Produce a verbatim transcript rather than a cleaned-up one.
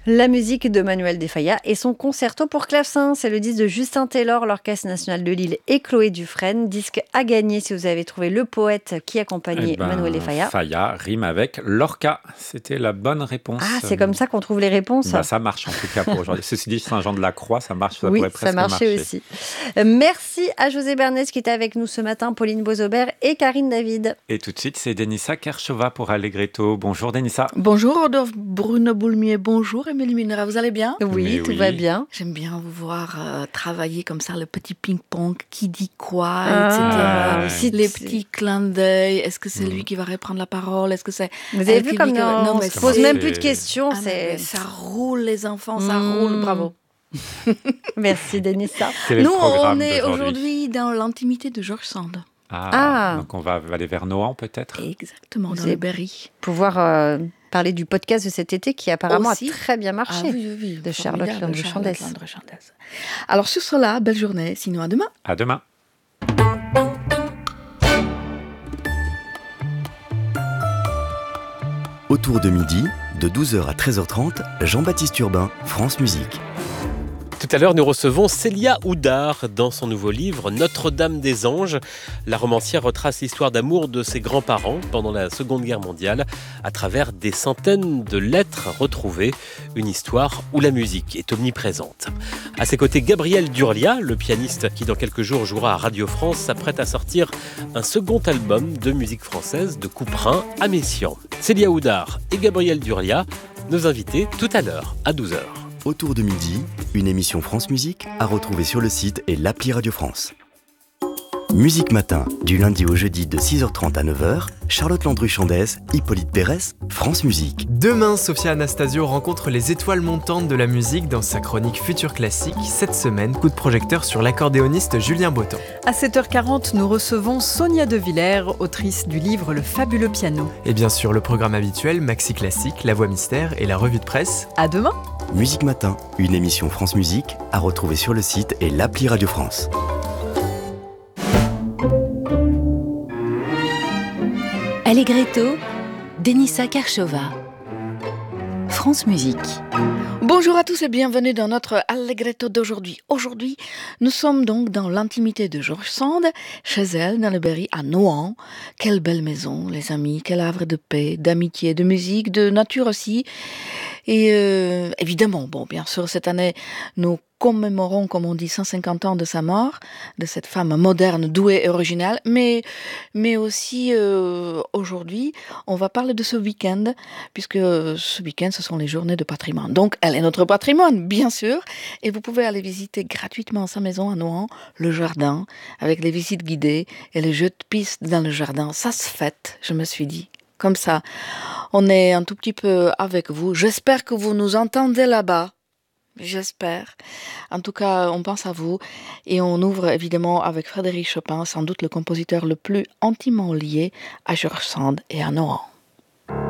La musique de Manuel de Falla et son concerto pour clavecin. C'est le disque de Justin Taylor, l'Orchestre national de Lille et Chloé Dufresne. Disque à gagner si vous avez trouvé le poète qui accompagnait Eh ben, Manuel de Falla. Falla rime avec Lorca. C'était la bonne réponse. Ah, c'est comme ça qu'on trouve les réponses. Bah, ça marche en tout cas pour aujourd'hui. Ceci dit, Saint-Jean-de-la-Croix, ça marche, ça oui, pourrait presque ça marchait marcher. aussi. Euh, merci à José Bernès qui était avec nous ce matin, Pauline Bozober et Karine David. Et tout de suite, c'est Denissa Kershova pour Allegretto. Bonjour Denissa. Bonjour Rodolphe Bruno Boulmier, bonjour Émilie Munera, vous allez bien? Oui, Mais tout oui. va bien. J'aime bien vous voir euh, travailler comme ça, le petit ping-pong, qui dit quoi, Ah, et cetera. aussi, Les tu- petits clins d'œil, est-ce que c'est Mm. lui qui va reprendre la parole? Est-ce que c'est Vous avez elle vu qui comme dit que- non, non, on mais se pose c'est- même plus de questions. Ah, mais- c'est... mais ça roule les enfants, ça Mm. roule, bravo. Merci Denissa. Quel est Nous, le programme on est d'aujourd'hui aujourd'hui dans l'intimité de Georges Sand. Ah, Ah. donc on va aller vers Nohant peut-être. Exactement, Vous dans avez- le Berry. Pouvoir euh, parler du podcast de cet été qui apparemment Aussi. a très bien marché. Ah oui, oui, oui. de Charlotte formidable, Landry-Chandès. Charlotte Landry-Chandès. Alors sur cela, belle journée, sinon à demain. À demain. Autour de midi, de douze heures à treize heures trente, Jean-Baptiste Urbain, France Musique. Tout à l'heure, nous recevons Célia Oudard dans son nouveau livre Notre-Dame des Anges. La romancière retrace l'histoire d'amour de ses grands-parents pendant la Seconde Guerre mondiale à travers des centaines de lettres retrouvées. Une histoire où la musique est omniprésente. À ses côtés, Gabriel Durlia, le pianiste qui dans quelques jours jouera à Radio France, s'apprête à sortir un second album de musique française de Couperin à Messiaen. Célia Oudard et Gabriel Durlia, nos invités tout à l'heure à douze heures. Autour de midi, une émission France Musique à retrouver sur le site et l'appli Radio France. Musique Matin, du lundi au jeudi de six heures trente à neuf heures, Charlotte Landry-Chandès, Hippolyte Pérès, France Musique. Demain, Sophia Anastasio rencontre les étoiles montantes de la musique dans sa chronique Futur Classique. Cette semaine, coup de projecteur sur l'accordéoniste Julien Bottan. À sept heures quarante, nous recevons Sonia De Villers, autrice du livre Le fabuleux piano. Et bien sûr, le programme habituel, Maxi Classique, La Voix Mystère et la revue de presse. À demain. Musique Matin, une émission France Musique à retrouver sur le site et l'appli Radio France. Allegretto, Denissa Kershova. France Musique. Bonjour à tous et bienvenue dans notre Allegretto d'aujourd'hui. Aujourd'hui, nous sommes donc dans l'intimité de Georges Sand, chez elle, dans le Berry, à Nohant. Quelle belle maison, les amis, quel havre de paix, d'amitié, de musique, de nature aussi. Et euh, évidemment, bon, bien sûr, cette année, nous commémorons, comme on dit, cent cinquante ans de sa mort, de cette femme moderne, douée et originale, mais, mais aussi euh, aujourd'hui, on va parler de ce week-end, puisque ce week-end, ce sont les journées de patrimoine. Donc, elle est notre patrimoine, bien sûr, et vous pouvez aller visiter gratuitement sa maison à Nohant, le jardin, avec les visites guidées et les jeux de piste dans le jardin. Ça se fête, je me suis dit. Comme ça, on est un tout petit peu avec vous. J'espère que vous nous entendez là-bas. J'espère. En tout cas, on pense à vous. Et on ouvre évidemment avec Frédéric Chopin, sans doute le compositeur le plus intimement lié à Georges Sand et à Nohant.